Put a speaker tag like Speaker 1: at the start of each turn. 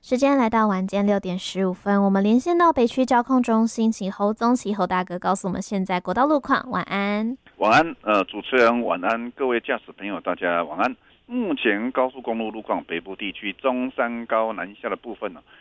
Speaker 1: 时间来到晚间6点15分，我们连线到北区交控中心，请侯宗奇侯大哥告诉我们现在国道路况。晚安。
Speaker 2: 晚安，主持人晚安，各位驾驶朋友大家晚安。目前高速公路路况，北部地区中山高南下的部分